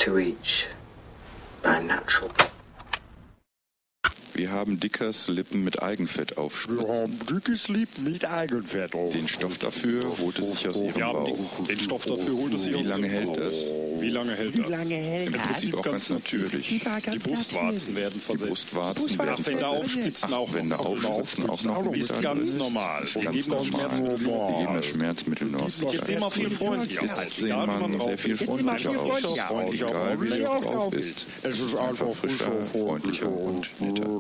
to each by natural. Wir haben Dickers Lippen mit Eigenfett aufspritzen. Dickes Lippen mit Eigenfett auf. Den Stoff dafür holt es sich aus ihrem Bauch. Den Stoff dafür holt es sich aus Wie lange ihrem hält Bauch. das? Wie lange hält das? Im Prinzip auch ganz natürlich. Die Brustwarzen werden Die versetzt. Brustwarzen werden Nachwände aufspitzen auch Nachwände aufspitzen auch noch ist mit ganz drin. normal. Ist Wir ganz geben das normal. Schmerzmittel Sie geben das Schmerzmittel nur aus Jetzt sehen wir viel freundlicher aus. Jetzt sehen man sehr viel freundlicher aus. Egal wie sie auch drauf ist. Es ist Einfach frischer, freundlicher und netter.